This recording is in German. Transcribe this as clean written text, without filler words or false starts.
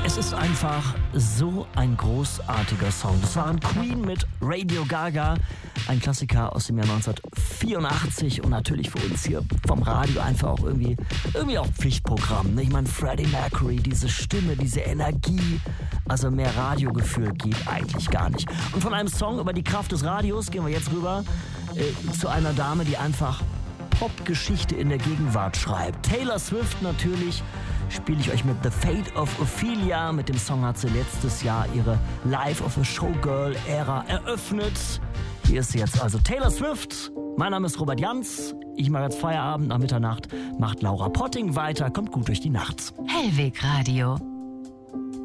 Es ist einfach so ein großartiger Song. Das waren Queen mit Radio Gaga, ein Klassiker aus dem Jahr 1984 und natürlich für uns hier vom Radio einfach auch irgendwie auch Pflichtprogramm. Ne? Ich meine, Freddie Mercury, diese Stimme, diese Energie, also mehr Radiogefühl geht eigentlich gar nicht. Und von einem Song über die Kraft des Radios gehen wir jetzt rüber zu einer Dame, die einfach Popgeschichte in der Gegenwart schreibt. Taylor Swift natürlich. Spiele ich euch mit The Fate of Ophelia. Mit dem Song hat sie letztes Jahr ihre Life of a Showgirl-Ära eröffnet. Hier ist sie jetzt also Taylor Swift. Mein Name ist Robert Jans. Ich mache jetzt Feierabend. Nach Mitternacht macht Laura Potting weiter. Kommt gut durch die Nacht. Hellweg Radio.